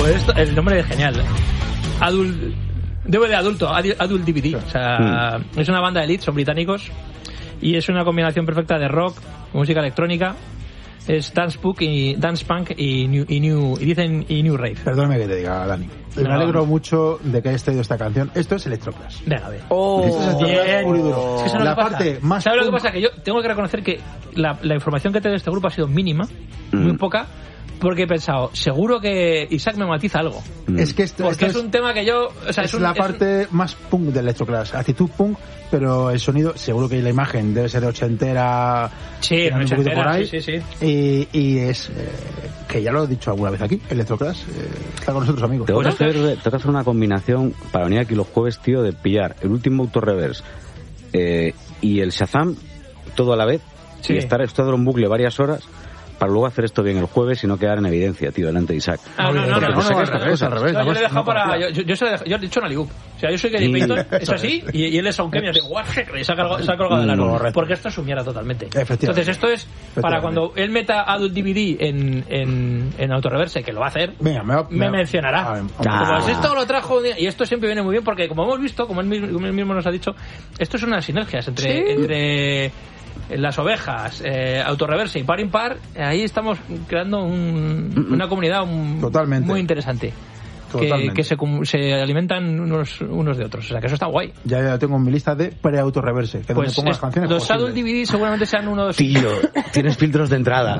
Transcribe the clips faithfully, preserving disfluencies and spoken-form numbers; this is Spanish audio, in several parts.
Pues esto, el nombre es genial. Adult, D V D adulto, Adult D V D. O sea, mm. es una banda de elite, son británicos. Y es una combinación perfecta de rock, música electrónica. Es dance punk y dance punk y new y new y dicen y new rave. Perdóname que te diga, Dani. Me no, alegro vamos. mucho de que hayas traído esta canción. Esto es Electroclash. Venga, a ver. Oh, esto es bien. Puro y duro. Es que la parte más. ¿Sabes lo que pasa? Que yo tengo que reconocer que la, la información que te de este grupo ha sido mínima, mm. muy poca. Porque he pensado, seguro que Isaac me matiza algo. Mm. Es que esto, porque esto es un tema que yo... O sea, es, es un, la es parte un... más punk de Electroclash. Actitud punk, pero el sonido, seguro que la imagen debe ser ochentera. Sí, un poquito por ahí. Sí, sí, sí. Y, y es... Eh, que ya lo he dicho alguna vez aquí, Electroclash eh, está con nosotros, amigos. Tengo que, hacer, tengo que hacer una combinación para venir aquí los jueves, tío, de pillar el último Auto Reverse eh, y el Shazam todo a la vez sí. y estar esto en bucle varias horas para luego hacer esto bien el jueves y no quedar en evidencia, tío, delante de Isaac. Ah, no, no, no, no, no, no, al revés, al revés. No, yo le he dejado para... Yo, yo, yo, se yo le he dicho una liup. O sea, yo soy Gary Payton, es así, y, y él es Aunque, y digo, ¡guau! Y se ha colgado, se ha colgado de la nube. Porque esto es un mierda totalmente. Entonces, esto es para cuando él meta Adult D V D en, en, en Autoreverse, que lo va a hacer, Venga, me, va, me, me mencionará. A ver, como es esto lo trajo, y esto siempre viene muy bien, porque como hemos visto, como él mismo, como él mismo nos ha dicho, esto es unas sinergias entre... ¿Sí? entre las ovejas, eh, Autoreverse y Par Impar, ahí estamos creando un, una comunidad un, Totalmente. muy interesante. Que, que se, se alimentan unos, unos de otros. O sea, que eso está guay. Ya, ya tengo en mi lista de pre-Autoreverse, que pues donde pongo es, las canciones. Los Adult D V D seguramente sean unos... Tío, tienes filtros de entrada.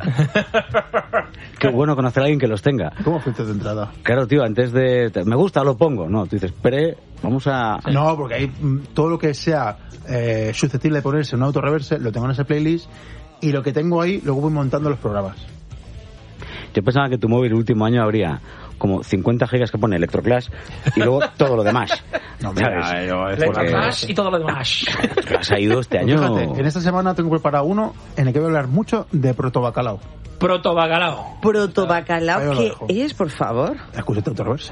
Qué bueno conocer a alguien que los tenga. ¿Cómo filtros de entrada? Claro, tío, antes de... Me gusta, lo pongo. No, tú dices, pre... Vamos a... Sí. No, porque ahí todo lo que sea eh, susceptible de ponerse en un Autoreverse lo tengo en ese playlist, y lo que tengo ahí luego voy montando los programas. Yo pensaba que tu móvil el último año habría como cincuenta gigas que pone Electroclash y luego todo lo demás. No, mira, yo, Electroclash y todo lo demás. Electroclash ha ido este año. Fíjate, en esta semana tengo preparado uno en el que voy a hablar mucho de Protobacalao. Protobacalao. Protobacalao, ¿qué es, por favor? Escúchate Autoreverse.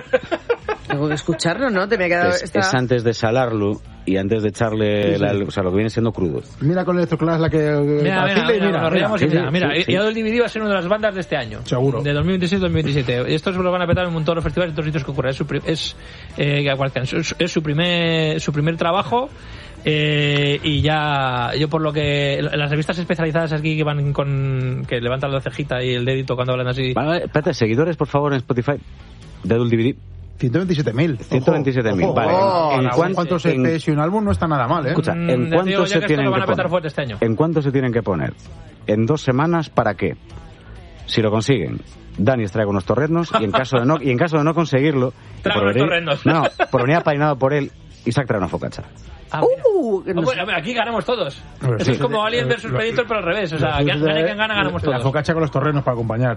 Tengo que escucharlo, ¿no? Te me ha quedado es, esta... es antes de salarlo y antes de echarle sí, sí. La, o sea, lo que viene siendo crudo. Mira con Electroclash la que... Mira, mira, mira, mira, mira, sí, mira, mira, sí, sí. y Adult D V D va a ser una de las bandas de este año. Seguro. De dos mil veintiséis dos mil veintisiete. Estos lo van a petar en un montón de los festivales y todos los sitios que ocurren. Es su, es, eh, es, es su primer su primer trabajo. Eh, y ya yo por lo que las revistas especializadas aquí que van con que levantan la cejita y el dedito cuando hablan así. Vale, espérate, seguidores por favor en Spotify de Adult D V D. ciento veintisiete mil. ciento veintisiete mil, vale. Oh, ¿En cuántos E Pes y un álbum no está nada mal, eh? Escucha, ¿en cuánto digo, se que tienen lo van que a petar poner? Fuerte este año. ¿En cuánto se tienen que poner? ¿En dos semanas para qué? Si lo consiguen, Dani os traiga unos torreznos y en caso de no y en caso de no conseguirlo, traigo los torreznos. No, por venir apainado por él, Isaac trae una focaccia. Ah, uh, no, bueno, aquí ganamos todos. Pero Eso sí. es como Alien versus Predator, pero al revés. O sea, gane quien gana, ganamos todos. La focaccia con los torrenos para acompañar.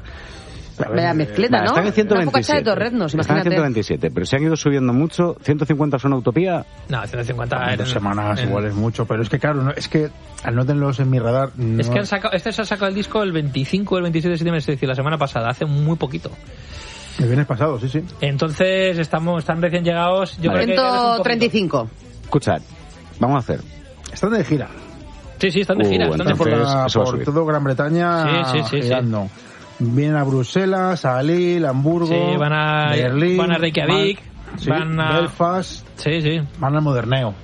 Vaya mezcleta, ¿no? Están en ciento veintisiete. Una focaccia de torreznos, imagínate. Están en ciento veintisiete, pero se han ido subiendo mucho. ciento cincuenta son Utopía. No, ciento cincuenta en dos semanas en... igual es mucho, pero es que claro, no, es que al no tenerlos en mi radar... No... Es que han sacado, este se ha sacado el disco el veinticinco o el veintisiete de septiembre, es decir, la semana pasada, hace muy poquito. El viernes pasado, sí, sí. Entonces, estamos, están recién llegados. Yo vale. creo que ciento treinta y cinco. Escuchad, vamos a hacer. Están de gira. Sí, sí, están de gira. Uh, están de por, la, por todo Gran Bretaña sí, sí, sí, girando. Sí. Vienen a Bruselas, a Lille, Hamburgo, sí, van a, Berlín, van a Reykjavik, van, sí, van a Belfast, sí, sí. van al Moderneo.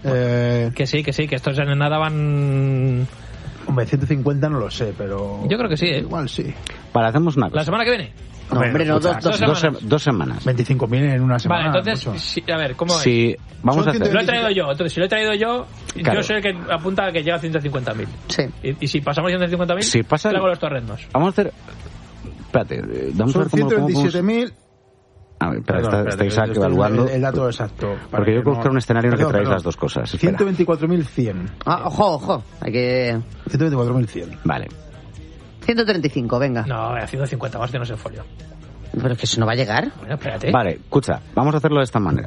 Eh, que sí, que sí, que estos en nada van... Hombre, ciento cincuenta no lo sé, pero... Yo creo que sí, ¿eh? Igual sí. Vale, hacemos una cosa. ¿La semana que viene? No, hombre, no, dos, dos, dos, semanas. dos semanas. veinticinco mil en una semana. Vale, entonces, si, a ver, ¿cómo si, es? Vamos a hacer. Lo he traído yo, entonces si lo he traído yo, claro. yo soy el que apunta a que llega a ciento cincuenta mil. Sí. Y, y si pasamos ciento cincuenta mil, si pasa, traigo los torrendos. Vamos a hacer... Espérate, vamos Son a ver cómo... ciento veintisiete mil... A ver, espera, está, está Isaac evaluando. El, el dato exacto. Porque yo quiero buscar no... un escenario en el que traéis las dos cosas. ciento veinticuatro mil cien. Ah, ojo, ojo. Hay que... ciento veinticuatro mil cien. Vale. ciento treinta y cinco, venga. No, a ciento cincuenta más que no sé el folio. Pero es que eso no va a llegar. Bueno, espérate. Vale, escucha, vamos a hacerlo de esta manera.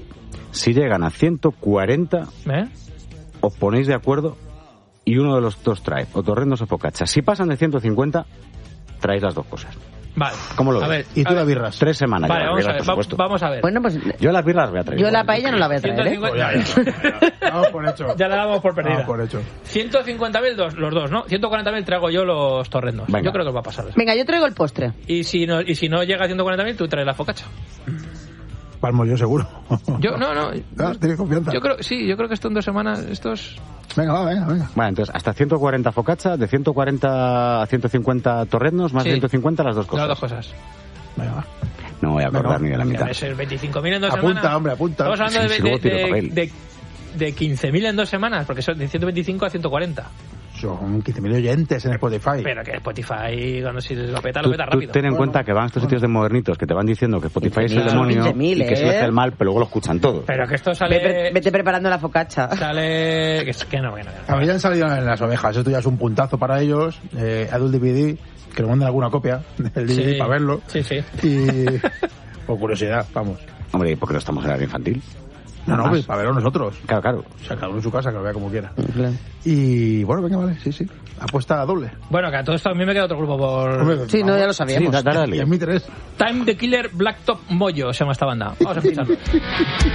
Si llegan a ciento cuarenta, ¿Eh? os ponéis de acuerdo y uno de los dos trae o torrendos o focaccia. Si pasan de ciento cincuenta, traéis las dos cosas. Vale. ¿Cómo lo A ves? ver, Y tú a las ver. birras. Tres semanas. Vale, ya, vamos a birras, ver. por va- supuesto. Vamos a ver. Bueno, pues Yo las birras voy a traer. yo la paella no la voy a traer, ¿eh? ciento cincuenta Ya, ya. Vamos por hecho. Ya la damos por perdida. Vamos por hecho. ciento cincuenta mil dos, los dos, ¿no? ciento cuarenta mil traigo yo los torrendos. Venga. Yo creo que os va a pasar eso. Venga, yo traigo el postre. Y si no, y si no llega a ciento cuarenta mil, tú traes la focaccia. Palmo yo seguro. Yo, no, no. Ah, ¿tienes confianza? Yo creo, sí, yo creo que esto en dos semanas, estos... Venga, va, venga, venga. Vale, entonces hasta ciento cuarenta focaccia, de ciento cuarenta a ciento cincuenta torreznos, más Sí. ciento cincuenta las dos cosas. Las dos cosas. Venga, va. No voy a acordar Venga. ni de la mitad. Es el veinticinco mil en dos Apunta, semanas. hombre, apunta. Estamos hablando Sí, de, sí, luego de, tiro de, papel. de, de quince mil en dos semanas, porque son de ciento veinticinco a ciento cuarenta. Son quince mil oyentes en Spotify. Pero que Spotify, cuando si lo peta, lo Tú, peta tú rápido. ten en Bueno, cuenta que van a estos sitios de modernitos que te van diciendo que Spotify es el quince mil, demonio quince mil, y que se le ¿eh? hace el mal, pero luego lo escuchan todo. Pero que esto sale... Vete, vete preparando la focacha. Sale... Que, que no, que no. Que A no. mí ya han salido en las ovejas. Esto ya es un puntazo para ellos. Eh, Adult D V D, que nos manden alguna copia del D V D Sí. para verlo. Sí, sí. Y por curiosidad, vamos. Hombre, porque no estamos en la infantil. No, no, Más. pues, para verlo nosotros. Claro, claro. O sea, cada uno en su casa, que lo vea como quiera. Y bueno, venga, vale, sí, sí. Apuesta doble. Bueno, que a todo esto a mí me queda otro grupo por... Hombre, Sí, no, vamos. ya lo sabíamos. Sí, da- dale, dale. Y en mi tres. Time the Killer Blacktop Moyo se llama esta banda. Vamos a escucharlo.